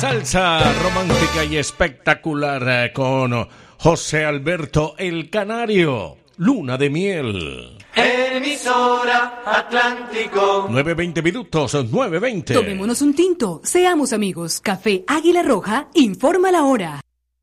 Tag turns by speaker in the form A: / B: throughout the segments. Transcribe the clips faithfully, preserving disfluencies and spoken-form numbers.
A: Salsa romántica y espectacular con José Alberto El Canario, Luna de Miel.
B: Emisora Atlántico.
A: nueve veinte minutos, nueve veinte.
C: Tomémonos un tinto, seamos amigos. Café Águila Roja informa la hora.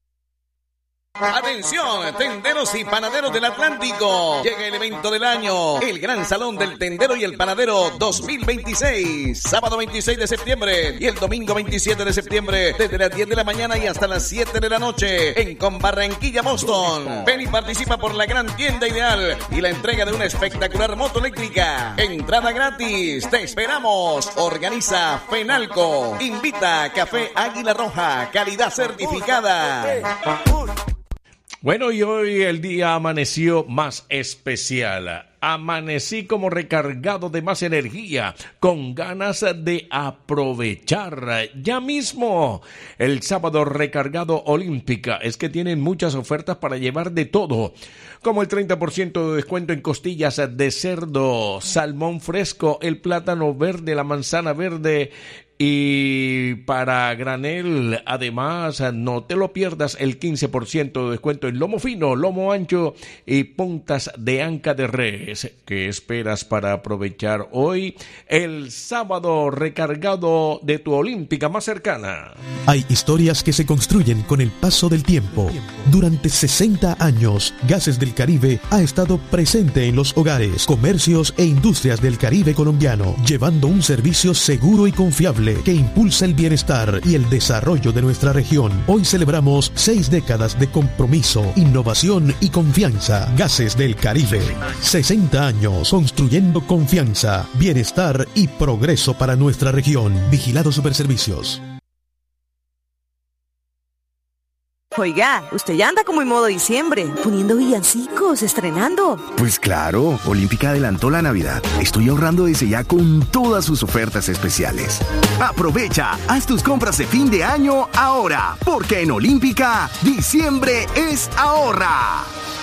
D: Atención, tenderos y panaderos del Atlántico. Llega el evento del año, el Gran Salón del Tendero y el Panadero dos mil veintiséis. Sábado veintiséis de septiembre y el domingo veintisiete de septiembre, desde las diez de la mañana y hasta las siete de la noche, en Conbarranquilla, Boston. Ven y participa por la gran tienda ideal y la entrega de una espectacular moto eléctrica. Entrada gratis, te esperamos. Organiza Fenalco. Invita Café Águila Roja, calidad certificada.
A: Bueno, y hoy el día amaneció más especial. Amanecí como recargado de más energía, con ganas de aprovechar. Ya mismo, el sábado recargado Olímpica. Es que tienen muchas ofertas para llevar de todo, como el treinta por ciento de descuento en costillas de cerdo, salmón fresco, el plátano verde, la manzana verde. Y para granel, además, no te lo pierdas, el quince por ciento de descuento en lomo fino, lomo ancho y puntas de anca de res. ¿Qué esperas para aprovechar hoy el sábado recargado de tu Olímpica más cercana?
E: Hay historias que se construyen con el paso del tiempo. Durante sesenta años, Gases del Caribe ha estado presente en los hogares, comercios e industrias del Caribe colombiano, llevando un servicio seguro y confiable que impulsa el bienestar y el desarrollo de nuestra región. Hoy celebramos seis décadas de compromiso, innovación y confianza. Gases del Caribe. sesenta años construyendo confianza, bienestar y progreso para nuestra región. Vigilado Superservicios.
F: Oiga, usted ya anda como en modo diciembre, poniendo villancicos, estrenando.
G: Pues claro, Olímpica adelantó la Navidad. Estoy ahorrando desde ya con todas sus ofertas especiales. Aprovecha, haz tus compras de fin de año ahora, porque en Olímpica, diciembre es ahorra.